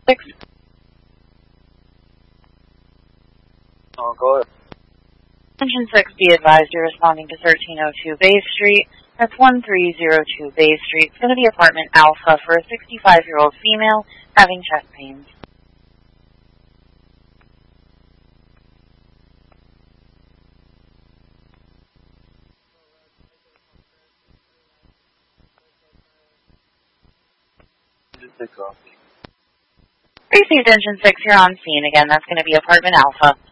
6. Oh, go ahead. Attention 6, be advised you're responding to 1302 Bay Street. That's 1302 Bay Street. It's going to be apartment Alpha for a 65-year-old female having chest pains. Received engine 6, you're on scene again. That's going to be apartment Alpha.